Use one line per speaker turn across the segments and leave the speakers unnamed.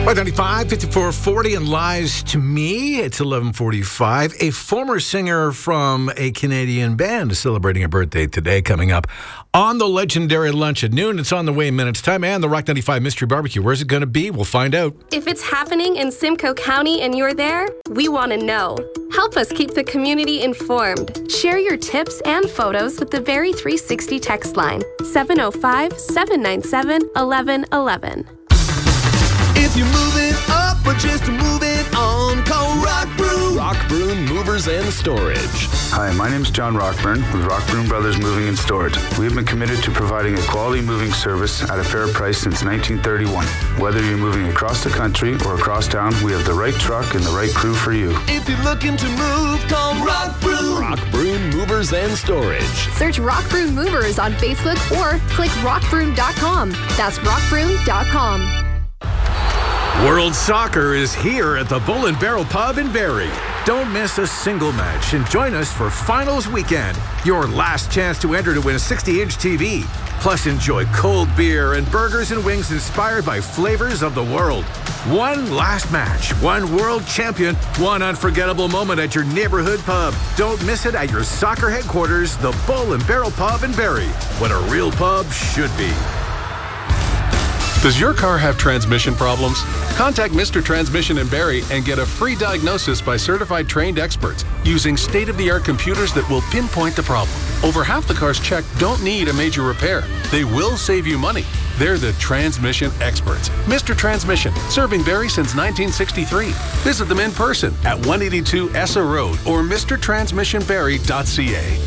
595, 5440 and Lies to Me. It's 1145. A former singer from a Canadian band is celebrating a birthday today, coming up on the legendary lunch at noon. It's on the way in minutes time. And the Rock 95 Mystery Barbecue. Where's it going to be? We'll find out.
If it's happening in Simcoe County and you're there, we want to know. Help us keep the community informed. Share your tips and photos with the Barrie 360 text line, 705-797-1111.
If you're moving up or just moving on, call Rock Broom. Rock Broom Movers and Storage.
Hi, my name is John Rockburn with Rock Broom Brothers Moving and Storage. We have been committed to providing a quality moving service at a fair price since 1931. Whether you're moving across the country or across town, we have the right truck and the right crew for you.
If you're looking to move, call Rock Broom. Rock Broom Movers and Storage.
Search Rock Broom Movers on Facebook or click rockbroom.com. That's rockbroom.com.
World Soccer is here at the Bull and Barrel Pub in Barrie. Don't miss a single match and join us for Finals Weekend, your last chance to enter to win a 60-inch TV. Plus, enjoy cold beer and burgers and wings inspired by flavors of the world. One last match, one world champion, one unforgettable moment at your neighborhood pub. Don't miss it at your soccer headquarters, the Bull and Barrel Pub in Barrie, what a real pub should be.
Does your car have transmission problems? Contact Mr. Transmission in Barrie and get a free diagnosis by certified trained experts using state-of-the-art computers that will pinpoint the problem. Over half the cars checked don't need a major repair. They will save you money. They're the transmission experts. Mr. Transmission, serving Barrie since 1963. Visit them in person at 182 Essa Road or mrtransmissionbarrie.ca.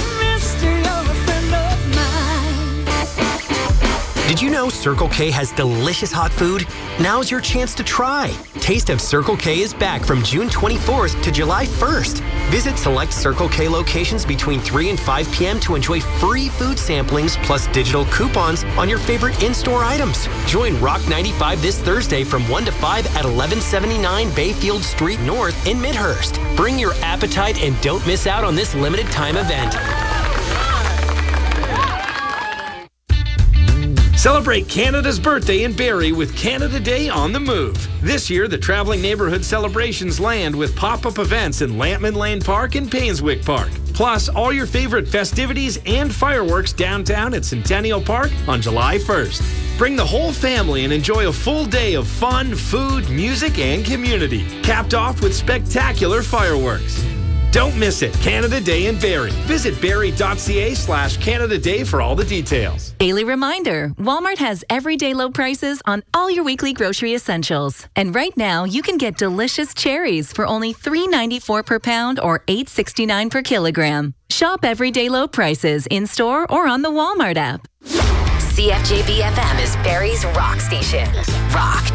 Did you know Circle K has delicious hot food? Now's your chance to try. Taste of Circle K is back from June 24th to July 1st. Visit select Circle K locations between 3 and 5 p.m. to enjoy free food samplings plus digital coupons on your favorite in-store items. Join Rock 95 this Thursday from 1 to 5 at 1179 Bayfield Street North in Midhurst. Bring your appetite and don't miss out on this limited time event.
Celebrate Canada's birthday in Barrie with Canada Day on the Move. This year, the Traveling Neighborhood celebrations land with pop-up events in Lampman Lane Park and Painswick Park. Plus, all your favorite festivities and fireworks downtown at Centennial Park on July 1st. Bring the whole family and enjoy a full day of fun, food, music, and community. Capped off with spectacular fireworks. Don't miss it. Canada Day in Barrie. Visit barrie.ca/Canada Day for all the details.
Daily reminder, Walmart has everyday low prices on all your weekly grocery essentials. And right now, you can get delicious cherries for only $3.94 per pound or $8.69 per kilogram. Shop everyday low prices in-store or on the Walmart app.
CFJB FM is Barrie's rock station. Rock